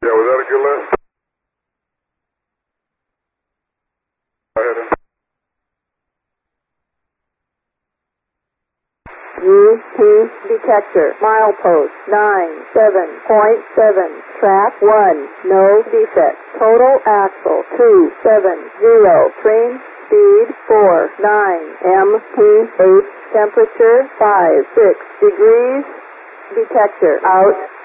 Yeah, was that a good list? Go ahead. UP detector, milepost 97.7, track 1, no defect, total axle 270, train speed 49, MPH, temperature 56 degrees, detector out.